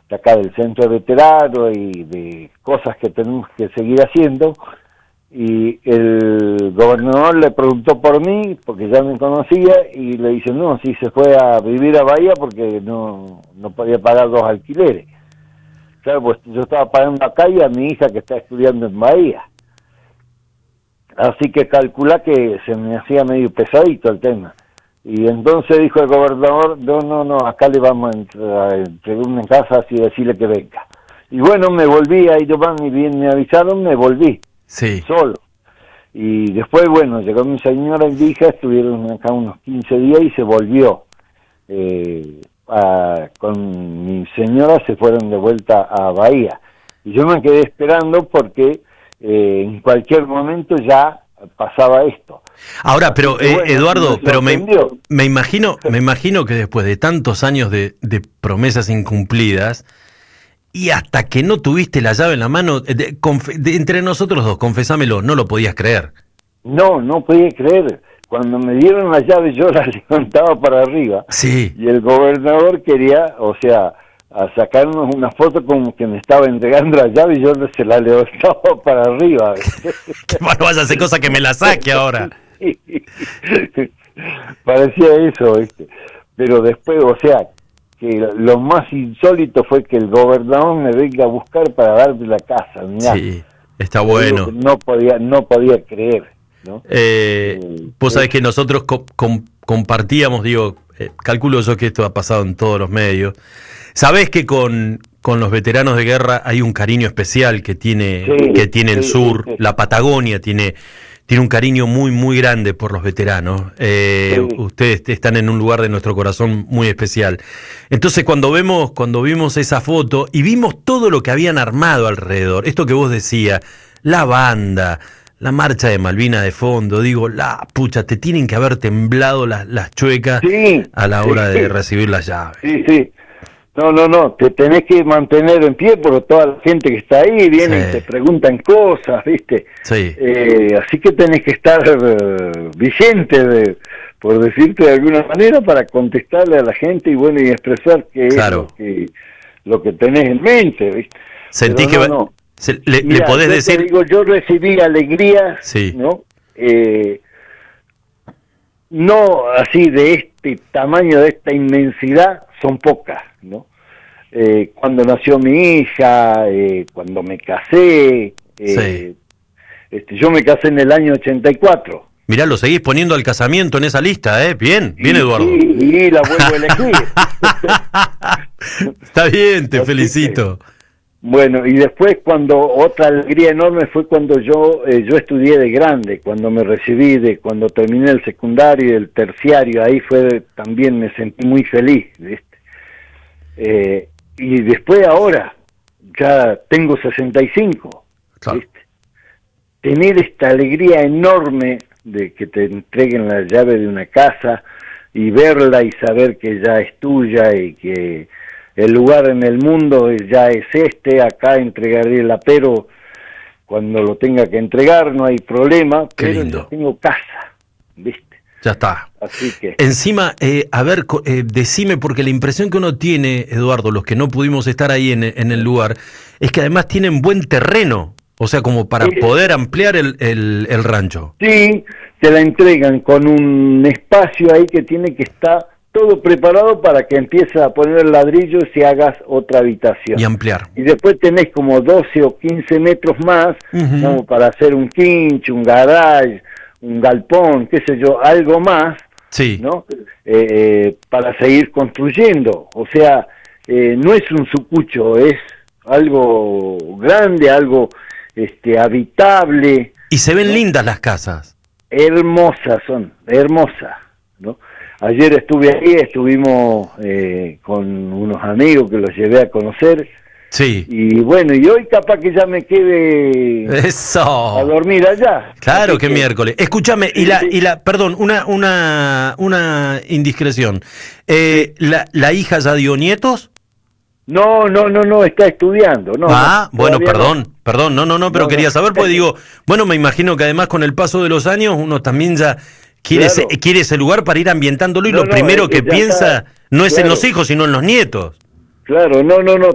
de acá del centro de veteranos y de cosas que tenemos que seguir haciendo, y el gobernador le preguntó por mí, porque ya me conocía, y le dice, no, si se fue a vivir a Bahía porque no podía pagar 2 alquileres. Claro, pues yo estaba pagando acá y a mi hija que está estudiando en Bahía. Así que calcula que se me hacía medio pesadito el tema. Y entonces dijo el gobernador, no, acá le vamos a entregar una casa así, decirle que venga. Y bueno, me volví, ahí nomás, y bien me avisaron, me volví. Sí. Solo. Y después, bueno, llegó mi señora y mi hija, estuvieron acá unos 15 días y se volvió. Con mi señora se fueron de vuelta a Bahía. Y yo me quedé esperando porque en cualquier momento ya pasaba esto. Ahora, pero bueno, Eduardo, pero me imagino que después de tantos años de promesas incumplidas, y hasta que no tuviste la llave en la mano, entre nosotros dos, confesámelo, no lo podías creer. No podía creer. Cuando me dieron la llave yo la levantaba para arriba. Sí. Y el gobernador quería, o sea, a sacarnos una foto como que me estaba entregando la llave y yo se la levantaba para arriba. Bueno, vaya a hacer cosa que me la saque ahora. Parecía eso, ¿viste? Pero después, o sea, que lo más insólito fue que el gobernador me venga a buscar para darme la casa. Mirá, sí, está bueno. No podía creer, ¿no? Vos sabés que nosotros compartíamos, calculo yo que esto ha pasado en todos los medios. Sabés que con los veteranos de guerra hay un cariño especial que tiene el sur, sí. La Patagonia tiene un cariño muy, muy grande por los veteranos. Ustedes están en un lugar de nuestro corazón muy especial. Entonces, cuando vimos esa foto y vimos todo lo que habían armado alrededor, esto que vos decías, la banda, la marcha de Malvinas de fondo, digo, la pucha, te tienen que haber temblado las chuecas a la hora de recibir la llave. Sí. No, te tenés que mantener en pie porque toda la gente que está ahí viene y te preguntan cosas, ¿viste? Sí. Así que tenés que estar vigente, por decirte de alguna manera, para contestarle a la gente y bueno, y expresar qué es lo que tenés en mente, ¿viste? Sentís que le podés decir... Te digo, yo recibí alegría, ¿no? No así de este tamaño, de esta inmensidad, son pocas, ¿no? Cuando nació mi hija, cuando me casé, yo me casé en el año 84. Mirá, lo seguís poniendo al casamiento en esa lista, ¿eh? Bien Eduardo. Sí, y la vuelvo a elegir. Está bien, te felicito. Bueno, y después otra alegría enorme fue cuando yo estudié de grande, cuando me recibí, cuando terminé el secundario y el terciario, ahí también me sentí muy feliz, ¿viste? Y después ahora, ya tengo 65, claro. ¿Viste? Tener esta alegría enorme de que te entreguen la llave de una casa y verla y saber que ya es tuya y que el lugar en el mundo ya es acá entregaré el apero cuando lo tenga que entregar, no hay problema, pero ya tengo casa, ¿viste? Ya está. Así que... Encima, decime, porque la impresión que uno tiene, Eduardo, los que no pudimos estar ahí en el lugar, es que además tienen buen terreno, o sea, como para poder ampliar el rancho. Sí, te la entregan con un espacio ahí que tiene que estar todo preparado para que empieces a poner ladrillos y hagas otra habitación. Y ampliar. Y después tenés como 12 o 15 metros más, como para hacer un quincho, un garage, un galpón, qué sé yo, algo más, ¿no? Para seguir construyendo. O sea, no es un sucucho, es algo grande, algo habitable. Y se ven lindas las casas. Hermosas, ¿no? Ayer estuve ahí, estuvimos con unos amigos que los llevé a conocer. Sí. Y bueno, y hoy capaz que ya me quede a dormir allá. Claro. Así que miércoles. Escúchame, perdón, una indiscreción. ¿La hija ya dio nietos? No, está estudiando. Bueno, perdón, no, pero quería saber, porque digo, bueno, me imagino que además con el paso de los años uno también ya quiere ese lugar para ir ambientándolo y lo primero que piensa no es en los hijos, sino en los nietos. Claro, no,